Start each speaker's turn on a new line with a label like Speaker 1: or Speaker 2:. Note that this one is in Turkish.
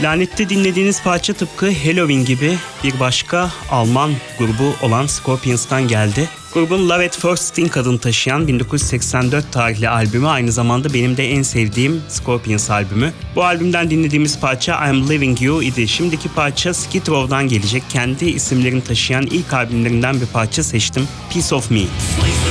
Speaker 1: Lanet'te dinlediğiniz parça tıpkı Halloween gibi bir başka Alman grubu olan Scorpions'tan geldi. Grubun Love at First Sting adını taşıyan 1984 tarihli albümü aynı zamanda benim de en sevdiğim Scorpions albümü. Bu albümden dinlediğimiz parça I'm Leaving You idi. Şimdiki parça Skid Row'dan gelecek. Kendi isimlerini taşıyan ilk albümlerinden bir parça seçtim. Piece of Me.